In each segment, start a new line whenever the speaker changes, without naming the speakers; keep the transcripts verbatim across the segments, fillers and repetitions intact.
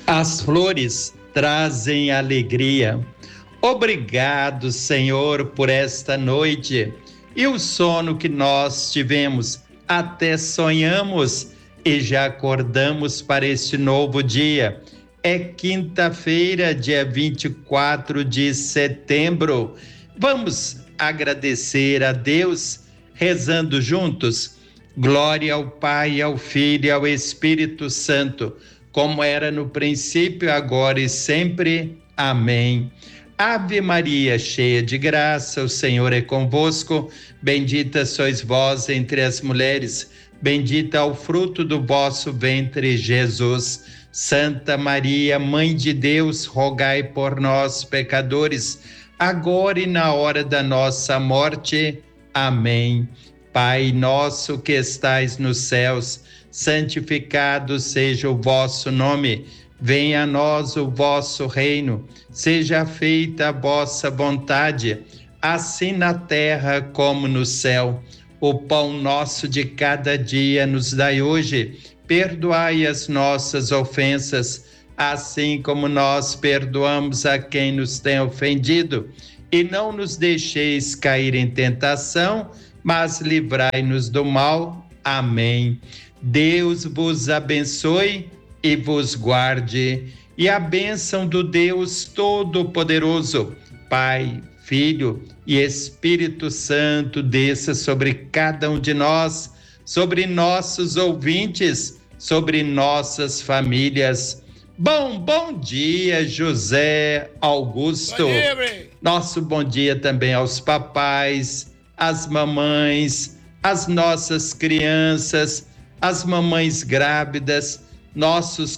As flores trazem alegria. Obrigado, Senhor, por esta noite e o sono que nós tivemos. Até sonhamos e já acordamos para este novo dia. É quinta-feira, dia vinte e quatro de setembro. Vamos agradecer a Deus rezando juntos. Glória ao Pai, ao Filho e ao Espírito Santo, como era no princípio, agora e sempre. Amém. Ave Maria, cheia de graça, o Senhor é convosco. Bendita sois vós entre as mulheres, bendito é o fruto do vosso ventre, Jesus. Santa Maria, Mãe de Deus, rogai por nós, pecadores, agora e na hora da nossa morte. Amém. Pai nosso que estais nos céus, santificado seja o vosso nome. Venha a nós o vosso reino. Seja feita a vossa vontade, assim na terra como no céu. O pão nosso de cada dia nos dai hoje. Perdoai as nossas ofensas, assim como nós perdoamos a quem nos tem ofendido. E não nos deixeis cair em tentação, mas livrai-nos do mal. Amém. Deus vos abençoe e vos guarde, e a bênção do Deus Todo-Poderoso, Pai, Filho e Espírito Santo, desça sobre cada um de nós, sobre nossos ouvintes, sobre nossas famílias. Bom, bom dia, José Augusto.
Bom dia,
nosso bom dia também aos papais, às mamães, às nossas crianças, às mamães grávidas, nossos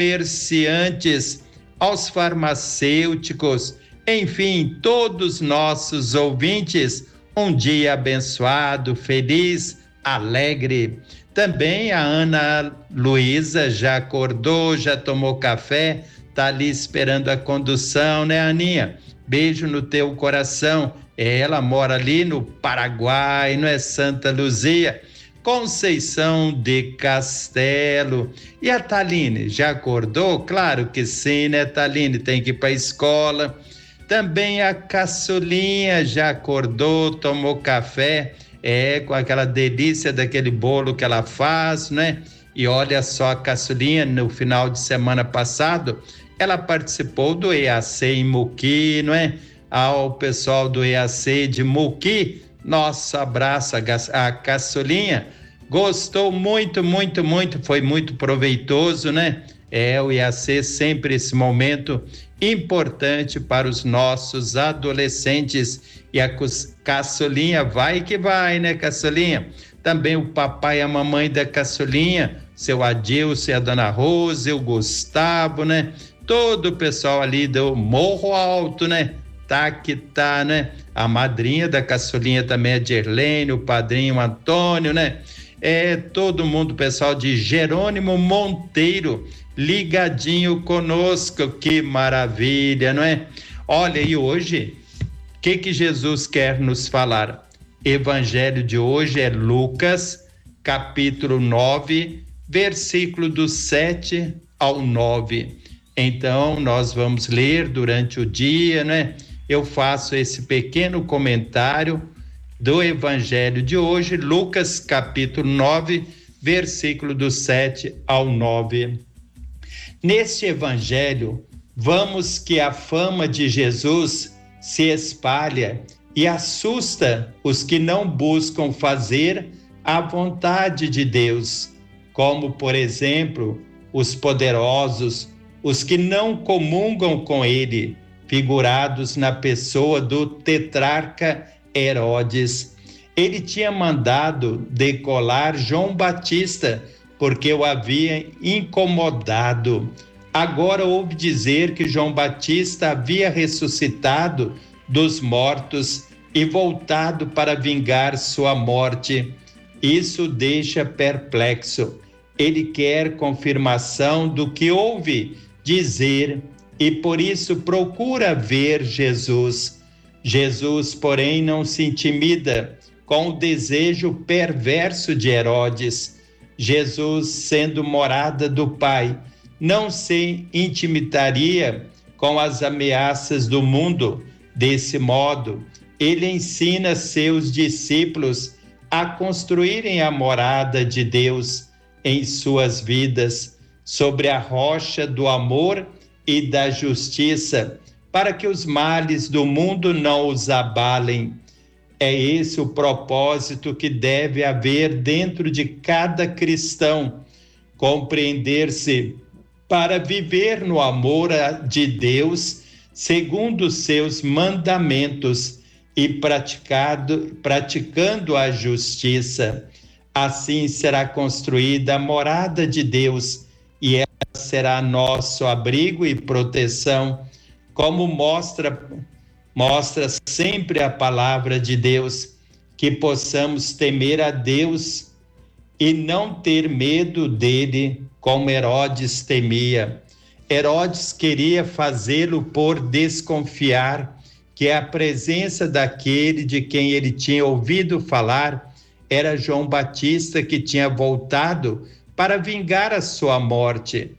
comerciantes, aos farmacêuticos, enfim, todos nossos ouvintes, um dia abençoado, feliz, alegre. Também a Ana Luísa já acordou, já tomou café, tá ali esperando a condução, né, Aninha? Beijo no teu coração. Ela mora ali no Paraguai, não é, Santa Luzia? Conceição de Castelo. E a Taline, já acordou? Claro que sim, né, Taline? Tem que ir para a escola. Também a Caçulinha já acordou, tomou café, é, com aquela delícia daquele bolo que ela faz, né? E olha só, a Caçulinha, no final de semana passado, ela participou do E A C em Muqui, não é? Ao pessoal do E A C de Muqui, nosso abraço, a Caçulinha gostou muito, muito, muito, foi muito proveitoso, né? É, o I A C sempre esse momento importante para os nossos adolescentes, e a Caçulinha vai que vai, né, Caçulinha? Também o papai e a mamãe da Caçulinha, seu Adilson e a dona Rose, o Gustavo, né? Todo o pessoal ali do Morro Alto, né? Tá que tá, né? A madrinha da Caçulinha também é Gerlene, o padrinho Antônio, né? É todo mundo, pessoal de Jerônimo Monteiro, ligadinho conosco, que maravilha, não é? Olha, e hoje, o que que Jesus quer nos falar? Evangelho de hoje é Lucas, capítulo nove, versículo do sete ao nove. Então, nós vamos ler durante o dia, né? Eu faço esse pequeno comentário do Evangelho de hoje, Lucas capítulo nove, versículo do sete ao nove. Neste Evangelho, vamos que a fama de Jesus se espalha e assusta os que não buscam fazer a vontade de Deus, como, por exemplo, os poderosos, os que não comungam com ele, figurados na pessoa do tetrarca Herodes. Ele tinha mandado decolar João Batista, porque o havia incomodado. Agora ouve dizer que João Batista havia ressuscitado dos mortos e voltado para vingar sua morte. Isso o deixa perplexo. Ele quer confirmação do que ouve dizer e por isso procura ver Jesus. Jesus, porém, não se intimida com o desejo perverso de Herodes. Jesus, sendo morada do Pai, não se intimidaria com as ameaças do mundo. Desse modo, ele ensina seus discípulos a construírem a morada de Deus em suas vidas, sobre a rocha do amor e da justiça, para que os males do mundo não os abalem. É esse o propósito que deve haver dentro de cada cristão: compreender-se para viver no amor de Deus, segundo os seus mandamentos, e praticado, praticando a justiça. Assim será construída a morada de Deus, e ela será nosso abrigo e proteção, como mostra, mostra sempre a palavra de Deus, que possamos temer a Deus e não ter medo dele, como Herodes temia. Herodes queria fazê-lo por desconfiar que a presença daquele de quem ele tinha ouvido falar era João Batista, que tinha voltado para vingar a sua morte.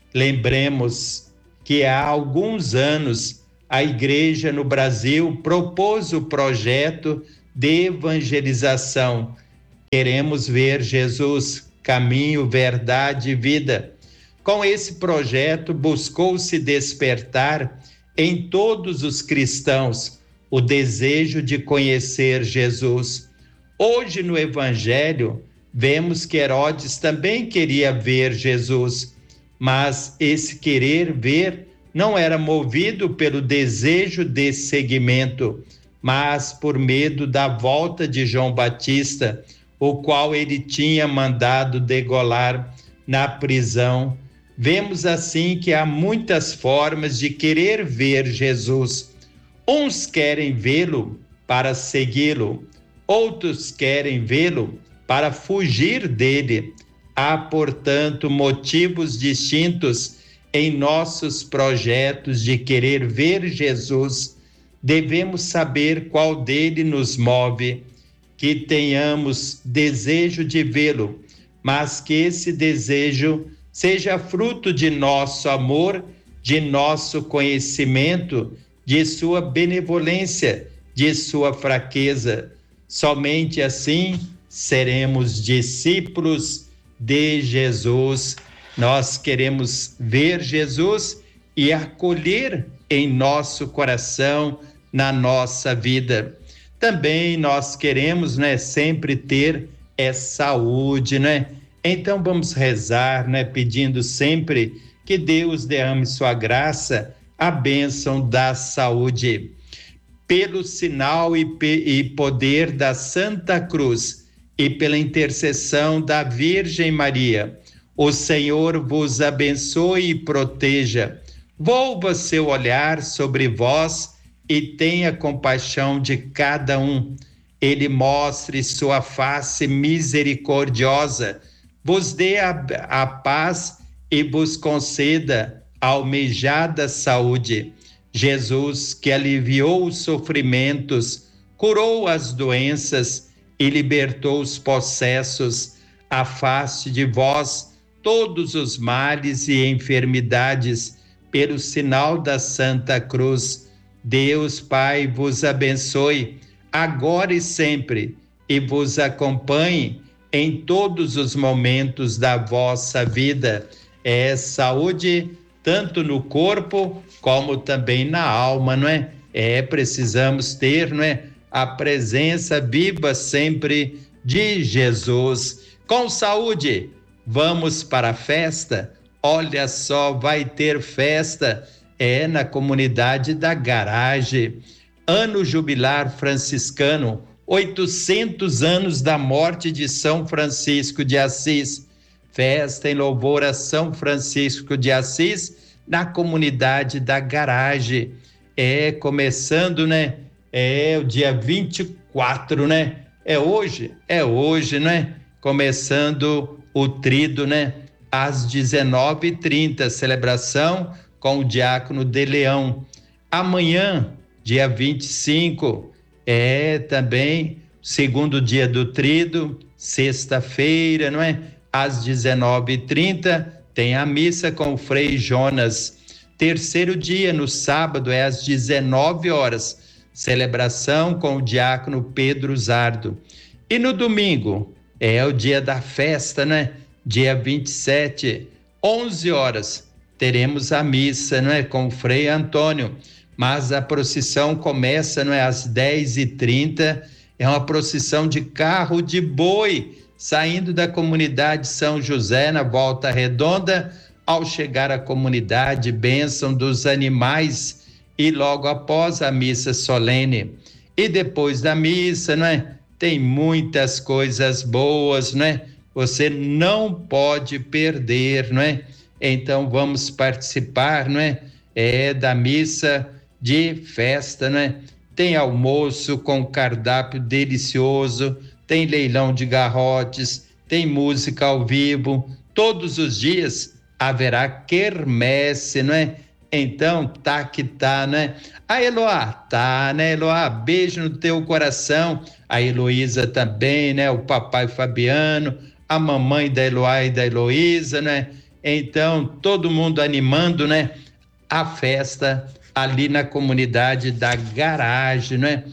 Lembremos que há alguns anos a igreja no Brasil propôs o projeto de evangelização. Queremos ver Jesus, caminho, verdade e vida. Com esse projeto, buscou-se despertar em todos os cristãos o desejo de conhecer Jesus. Hoje, no Evangelho, vemos que Herodes também queria ver Jesus, mas esse querer ver não era movido pelo desejo de seguimento, mas por medo da volta de João Batista, o qual ele tinha mandado degolar na prisão. Vemos assim que há muitas formas de querer ver Jesus. Uns querem vê-lo para segui-lo, outros querem vê-lo para fugir dele. Há, portanto, motivos distintos em nossos projetos de querer ver Jesus. Devemos saber qual dele nos move, que tenhamos desejo de vê-lo, mas que esse desejo seja fruto de nosso amor, de nosso conhecimento, de sua benevolência, de sua fraqueza. Somente assim seremos discípulos de Jesus. Nós queremos ver Jesus e acolher em nosso coração, na nossa vida. Também nós queremos, né, sempre ter é saúde, né? Então vamos rezar, né, pedindo sempre que Deus derrame sua graça, a bênção da saúde. Pelo sinal e, e poder da Santa Cruz e pela intercessão da Virgem Maria, o Senhor vos abençoe e proteja. Volva seu olhar sobre vós e tenha compaixão de cada um. Ele mostre sua face misericordiosa, vos dê a, a paz e vos conceda a almejada saúde. Jesus, que aliviou os sofrimentos, curou as doenças e libertou os possessos, afaste de vós todos os males e enfermidades, pelo sinal da Santa Cruz. Deus Pai vos abençoe, agora e sempre, e vos acompanhe em todos os momentos da vossa vida. É saúde tanto no corpo como também na alma, não é? É, precisamos ter, não é, a presença viva sempre de Jesus. Com saúde, vamos para a festa. Olha só, vai ter festa, é na comunidade da Garagem. Ano jubilar franciscano, oitocentos anos da morte de São Francisco de Assis. Festa em louvor a São Francisco de Assis, na comunidade da Garagem. É, começando, né? É o dia vinte e quatro, né? É hoje? É hoje, né? Começando o trido, né? Às dezenove e trinta, celebração com o diácono de Leão. Amanhã, dia vinte e cinco, é também segundo dia do trido, sexta-feira, não é? Às dezenove e trinta, tem a missa com o Frei Jonas. Terceiro dia, no sábado, é às dezenove horas, celebração com o diácono Pedro Zardo. E no domingo, é o dia da festa, né? Dia vinte e sete, onze horas, teremos a missa, não é? Com o Frei Antônio, mas a procissão começa, não é? Às dez e trinta, é uma procissão de carro de boi, saindo da comunidade São José, na Volta Redonda, ao chegar à comunidade, bênção dos animais, e logo após a missa solene. E depois da missa, não é? Tem muitas coisas boas, não é? Você não pode perder, não é? Então vamos participar, não é? É da missa de festa, não é? Tem almoço com cardápio delicioso, tem leilão de garrotes, tem música ao vivo, todos os dias haverá quermesse, não é? Então, tá que tá, né? A Eloá, tá, né, Eloá? Beijo no teu coração. A Heloísa também, né? O papai Fabiano, a mamãe da Eloá e da Heloísa, né? Então, todo mundo animando, né? A festa ali na comunidade da garagem, né?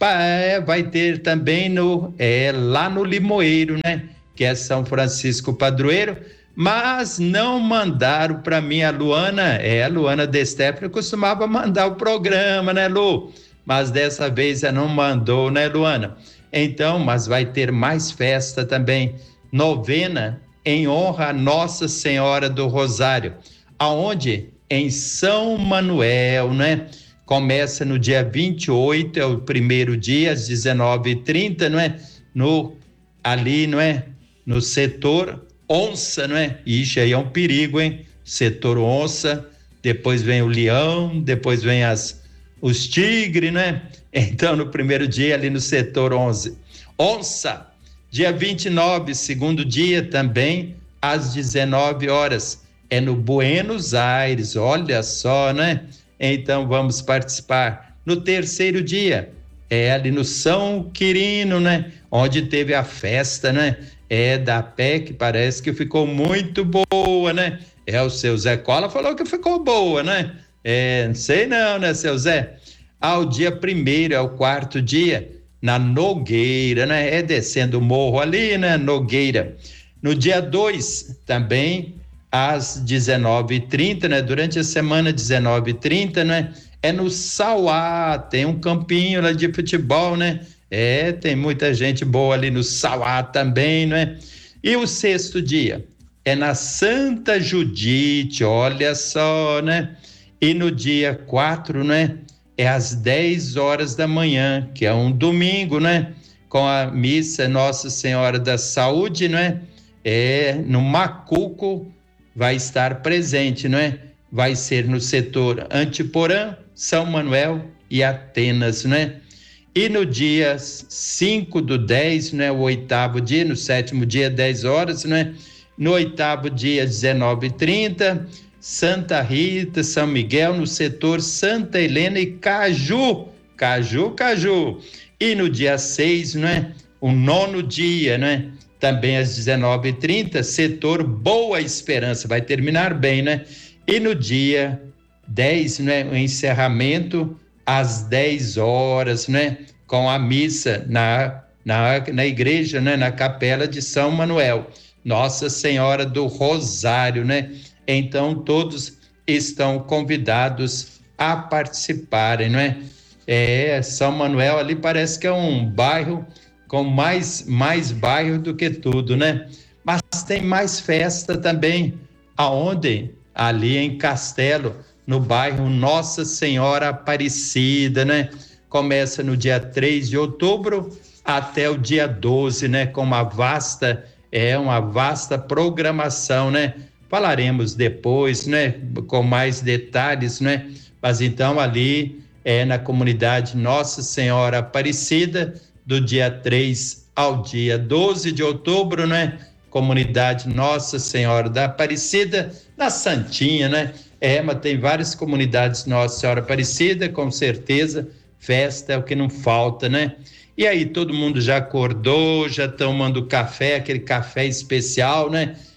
Vai ter também no, é, lá no Limoeiro, né? Que é São Francisco Padroeiro. Mas não mandaram para mim a Luana, é, a Luana de Stefano costumava mandar o programa, né, Lu? Mas dessa vez ela não mandou, né, Luana? Então, mas vai ter mais festa também, novena em honra a Nossa Senhora do Rosário, aonde? Em São Manuel, né? Começa no dia vinte e oito, é o primeiro dia, às dezenove e trinta, não é? No, ali, não é? No setor Onça, não é? Ixi, aí é um perigo, hein? Setor Onça, depois vem o Leão, depois vem as, os Tigres, né? Então, no primeiro dia, ali no setor onze. Onça, dia vinte e nove, segundo dia também, às dezenove horas. É no Buenos Aires, olha só, né? Então, vamos participar. No terceiro dia, é ali no São Quirino, né? Onde teve a festa, né? É da P E C, parece que ficou muito boa, né? É, o seu Zé Cola falou que ficou boa, né? É, não sei não, né, seu Zé? Ao dia primeiro, é o quarto dia, na Nogueira, né? É descendo o morro ali, né? Nogueira. No dia dois, também, às dezenove e trinta, né? Durante a semana, dezenove e trinta, né? É no Sauá, tem um campinho lá de futebol, né? É, tem muita gente boa ali no Sauá também, não é? E o sexto dia é na Santa Judite, olha só, né? E no dia quatro, né? É às dez horas da manhã, que é um domingo, né? Com a missa Nossa Senhora da Saúde, não é? É, no Macuco vai estar presente, não é? Vai ser no setor Antiporã, São Manuel e Atenas, não é? E no dia cinco do dez, né, o oitavo dia, no sétimo dia, dez horas, né? No oitavo dia, dezenove e trinta, Santa Rita, São Miguel, no setor Santa Helena e Caju, Caju, Caju. E no dia seis, né, o nono dia, né? Também às dezenove e trinta, setor Boa Esperança, vai terminar bem, né? E no dia dez, né, o encerramento às dez horas, né? Com a missa na, na, na igreja, né? Na capela de São Manuel, Nossa Senhora do Rosário, né? Então, todos estão convidados a participarem, não é? É, São Manuel ali parece que é um bairro com mais, mais bairro do que tudo, né? Mas tem mais festa também, aonde? Ali em Castelo, no bairro Nossa Senhora Aparecida, né? Começa no dia três de outubro até o dia doze, né? Com uma vasta, é uma vasta programação, né? Falaremos depois, né? Com mais detalhes, né? Mas então ali é na comunidade Nossa Senhora Aparecida, do dia três ao dia doze de outubro, né? Comunidade Nossa Senhora da Aparecida, na Santinha, né? É, mas tem várias comunidades Nossa Senhora Aparecida, com certeza, festa é o que não falta, né? E aí todo mundo já acordou, já tomando café, aquele café especial, né?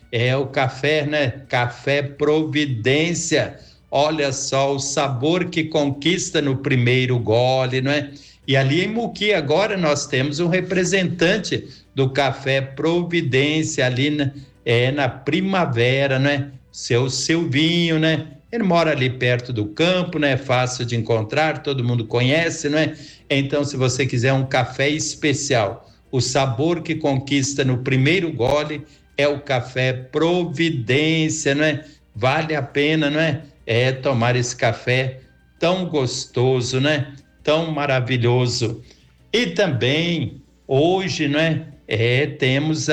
É o café, né? Café Providência. Olha só o sabor que conquista no primeiro gole, não é? E ali em Muqui agora nós temos um representante do Café Providência ali na, é, na Primavera, né? Seu Silvinho, né? Ele mora ali perto do campo, né? Fácil de encontrar, todo mundo conhece, não é? Então, se você quiser um café especial, o sabor que conquista no primeiro gole é o Café Providência, não é? Vale a pena, não é? É tomar esse café tão gostoso, né? Tão maravilhoso. E também hoje, não é? É, temos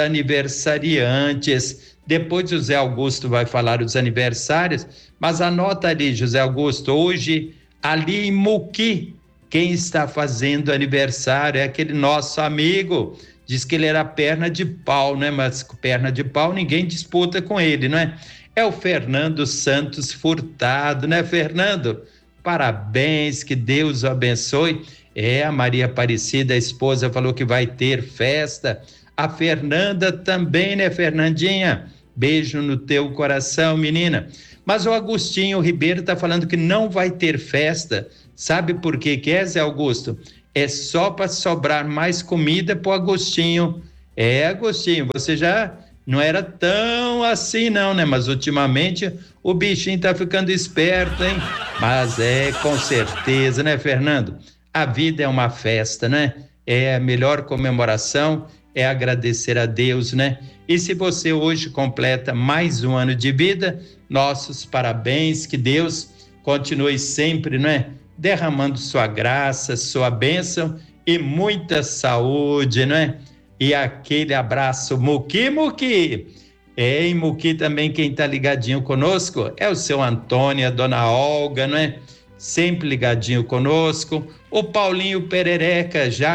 aniversariantes. Depois o José Augusto vai falar os aniversários, mas anota ali, José Augusto, hoje ali em Muqui, quem está fazendo aniversário é aquele nosso amigo. Diz que ele era perna de pau, né? Mas perna de pau ninguém disputa com ele, não é? É o Fernando Santos Furtado, né, Fernando? Parabéns, que Deus o abençoe. É, a Maria Aparecida, a esposa, falou que vai ter festa. A Fernanda também, né, Fernandinha? Beijo no teu coração, menina. Mas o Agostinho Ribeiro tá falando que não vai ter festa. Sabe por quê que é, Zé Augusto? É só para sobrar mais comida pro Agostinho. É, Agostinho, você já não era tão assim não, né? Mas ultimamente o bichinho tá ficando esperto, hein? Mas é, com certeza, né, Fernando? A vida é uma festa, né? É a melhor comemoração, é agradecer a Deus, né? E se você hoje completa mais um ano de vida, nossos parabéns, que Deus continue sempre, não é? Derramando sua graça, sua bênção e muita saúde, não é? E aquele abraço, Muqui, Muqui. É, em Muqui também quem tá ligadinho conosco é o seu Antônio, a dona Olga, não é? Sempre ligadinho conosco. O Paulinho Perereca já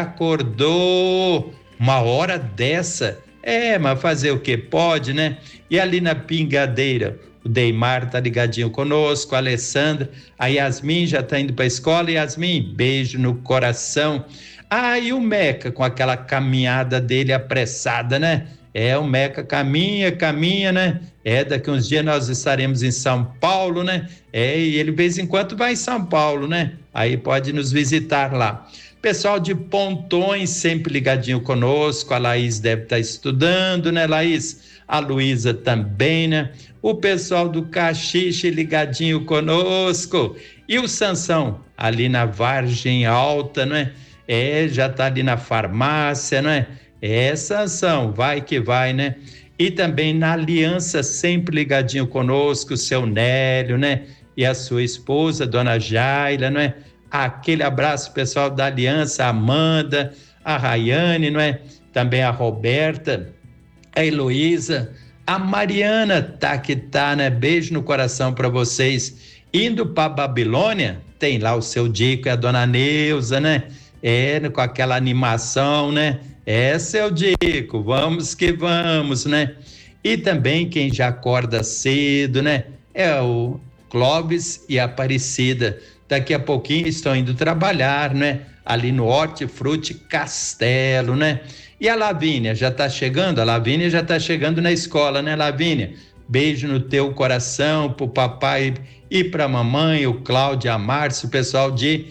acordou uma hora dessa. É, mas fazer o que pode, né? E ali na Pingadeira, o Deimar tá ligadinho conosco, a Alessandra, a Yasmin já tá indo para a escola. Yasmin, beijo no coração. Ah, e o Meca com aquela caminhada dele apressada, né? É, o Meca caminha, caminha, né? É, daqui uns dias nós estaremos em São Paulo, né? É, e ele de vez em quando vai em São Paulo, né? Aí pode nos visitar lá. Pessoal de Pontões sempre ligadinho conosco, a Laís deve estar estudando, né, Laís? A Luísa também, né? O pessoal do Caxixe ligadinho conosco. E o Sansão, ali na Vargem Alta, não é? É, já tá ali na farmácia, não é? É, Sansão, vai que vai, né? E também na Aliança, sempre ligadinho conosco, o seu Nélio, né? E a sua esposa, dona Jaila, não é? Aquele abraço, pessoal da Aliança, a Amanda, a Rayane, não é? Também a Roberta, a Heloísa, a Mariana, tá que tá, né? Beijo no coração para vocês. Indo para Babilônia, tem lá o seu Dico e a dona Neuza, né? É, com aquela animação, né? É, seu Dico, vamos que vamos, né? E também quem já acorda cedo, né? É o Clóvis e a Aparecida. Daqui a pouquinho estão indo trabalhar, né? Ali no Hortifruti Castelo, né? E a Lavínia já tá chegando? A Lavínia já tá chegando na escola, né, Lavínia? Beijo no teu coração pro papai e pra mamãe, o Cláudio, a Márcio, o pessoal de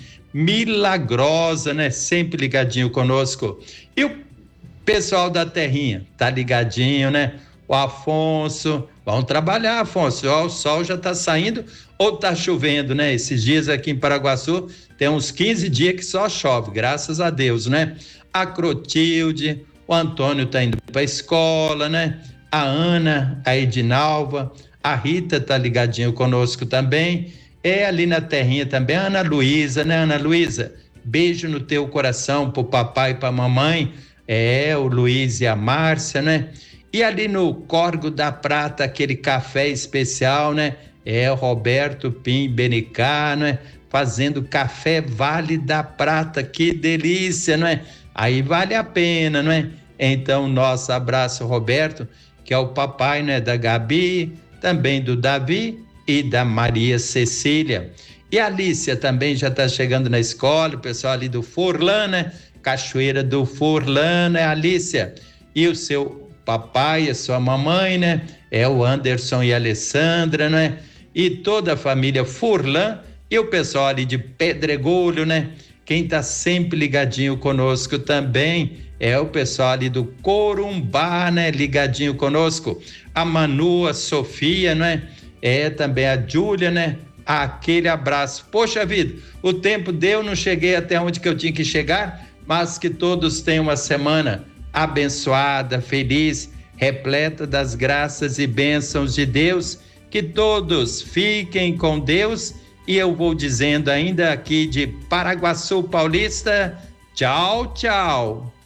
Milagrosa, né? Sempre ligadinho conosco. E o pessoal da Terrinha, tá ligadinho, né? O Afonso, vão trabalhar, Afonso. Ó, o sol já tá saindo ou tá chovendo, né? Esses dias aqui em Paraguaçu tem uns quinze dias que só chove, graças a Deus, né? A Crotilde, o Antônio tá indo pra escola, né? A Ana, a Edinalva, a Rita tá ligadinho conosco também. É ali na Terrinha também, a Ana Luísa, né, Ana Luísa? Beijo no teu coração pro papai e pra mamãe. É, o Luiz e a Márcia, né? E ali no Córrego da Prata, aquele café especial, né? É o Roberto Pim Benicá, né? Fazendo café Vale da Prata, que delícia, não é? Aí vale a pena, não é? Então, nosso abraço, Roberto, que é o papai, né? Da Gabi, também do Davi e da Maria Cecília. E a Alicia também já está chegando na escola, o pessoal ali do Furlan, né? Cachoeira do Furlan, né, Alicia? E o seu papai, a sua mamãe, né? é o Anderson e a Alessandra, né? E toda a família Furlan e o pessoal ali de Pedregulho, né? Quem tá sempre ligadinho conosco também é o pessoal ali do Corumbá, né? Ligadinho conosco. A Manu, a Sofia, né? É também a Júlia, né? Aquele abraço. Poxa vida, o tempo deu, não cheguei até onde que eu tinha que chegar, mas que todos tenham uma semana abençoada, feliz, repleta das graças e bênçãos de Deus, que todos fiquem com Deus, e eu vou dizendo ainda aqui de Paraguaçu Paulista, tchau, tchau.